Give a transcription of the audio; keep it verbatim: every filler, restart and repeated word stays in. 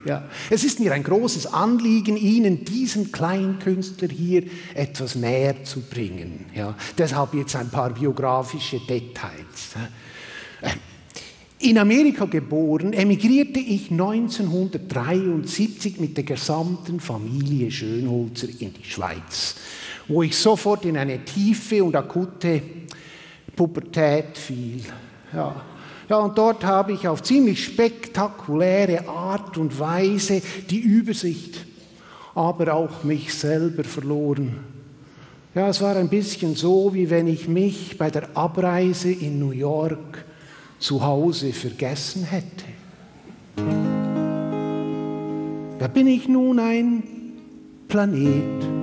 Ja, es ist mir ein großes Anliegen, Ihnen diesen kleinen Künstler hier etwas näher zu bringen. Ja, deshalb jetzt ein paar biografische Details. In Amerika geboren, emigrierte ich neunzehnhundertdreiundsiebzig mit der gesamten Familie Schönholzer in die Schweiz, wo ich sofort in eine tiefe und akute Pubertät fiel. Ja. Ja, und dort habe ich auf ziemlich spektakuläre Art und Weise die Übersicht, aber auch mich selber verloren. Ja, es war ein bisschen so, wie wenn ich mich bei der Abreise in New York zu Hause vergessen hätte. Da bin ich nun ein Planet